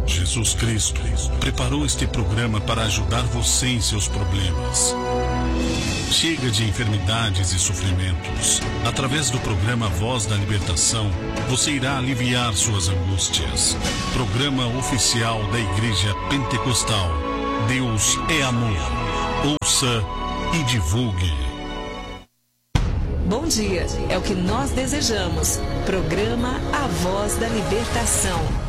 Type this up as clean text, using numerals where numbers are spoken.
Jesus Cristo preparou este programa para ajudar você em seus problemas. Chega de enfermidades e sofrimentos. Através do programa Voz da Libertação, você irá aliviar suas angústias. Programa oficial da Igreja Pentecostal. Deus é amor. Ouça e divulgue. Bom dia, é o que nós desejamos. Programa A Voz da Libertação.